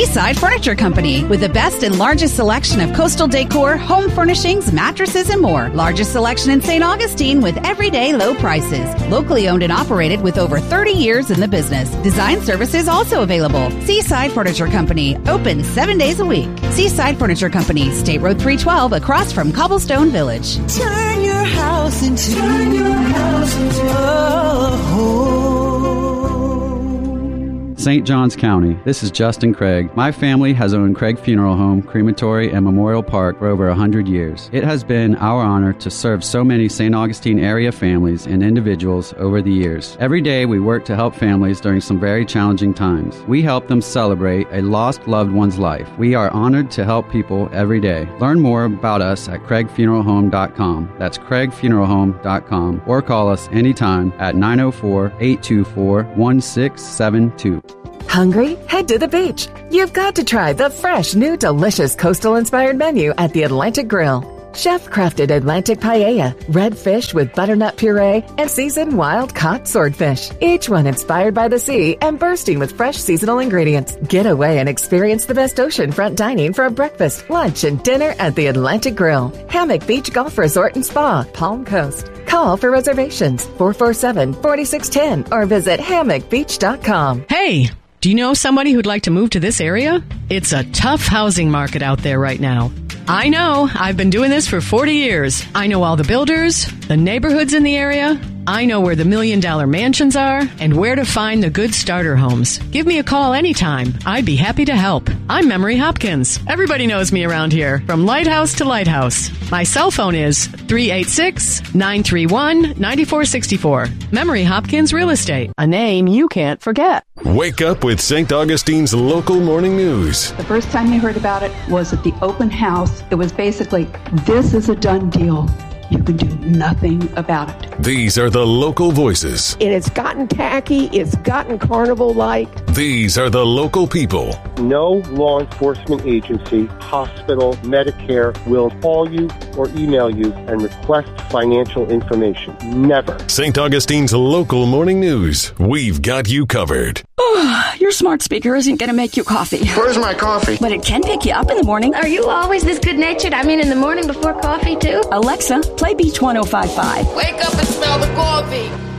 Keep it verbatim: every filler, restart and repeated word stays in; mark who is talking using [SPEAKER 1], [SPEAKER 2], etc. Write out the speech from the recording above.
[SPEAKER 1] Seaside Furniture Company, with the best and largest selection of coastal decor, home furnishings, mattresses, and more. Largest selection in Saint Augustine with everyday low prices. Locally owned and operated with over thirty years in the business. Design services also available. Seaside Furniture Company, open seven days a week. Seaside Furniture Company, State Road three twelve, across from Cobblestone Village.
[SPEAKER 2] Turn your house into, turn your house into a home.
[SPEAKER 3] Saint Johns County. This is Justin Craig. My family has owned Craig Funeral Home, Crematory, and Memorial Park for over one hundred years. It has been our honor to serve so many Saint Augustine area families and individuals over the years. Every day we work to help families during some very challenging times. We help them celebrate a lost loved one's life. We are honored to help people every day. Learn more about us at craig funeral home dot com. That's craig funeral home dot com, or call us anytime at nine oh four, eight two four, one six seven two.
[SPEAKER 4] Hungry? Head to the beach. You've got to try the fresh, new, delicious coastal-inspired menu at the Atlantic Grill. Chef-crafted Atlantic paella, red fish with butternut puree, and seasoned wild-caught swordfish. Each one inspired by the sea and bursting with fresh seasonal ingredients. Get away and experience the best oceanfront dining for a breakfast, lunch, and dinner at the Atlantic Grill. Hammock Beach Golf Resort and Spa, Palm Coast. Call for reservations, four four seven, four six one zero, or visit hammock beach dot com.
[SPEAKER 5] Hey! Do you know somebody who'd like to move to this area? It's a tough housing market out there right now. I know. I've been doing this for forty years. I know all the builders, the neighborhoods in the area. I know where the million-dollar mansions are and where to find the good starter homes. Give me a call anytime. I'd be happy to help. I'm Memory Hopkins. Everybody knows me around here, from lighthouse to lighthouse. My cell phone is three eight six, nine three one, nine four six four. Memory Hopkins Real Estate, a name you can't forget.
[SPEAKER 6] Wake up with Saint Augustine's local morning news.
[SPEAKER 7] The first time you heard about it was at the open house. It was basically, this is a done deal. You can do nothing about it.
[SPEAKER 6] These are the local voices.
[SPEAKER 8] It has gotten tacky. It's gotten carnival-like.
[SPEAKER 6] These are the local people.
[SPEAKER 9] No law enforcement agency, hospital, Medicare will call you or email you and request financial information. Never.
[SPEAKER 6] Saint Augustine's local morning news. We've got you covered.
[SPEAKER 10] Your smart speaker isn't going to make you coffee.
[SPEAKER 11] Where's my coffee?
[SPEAKER 10] But it can pick you up in the morning.
[SPEAKER 12] Are you always this good-natured? I mean, in the morning before coffee, too?
[SPEAKER 10] Alexa, play Beach one oh five point five.
[SPEAKER 12] Wake up and smell the coffee.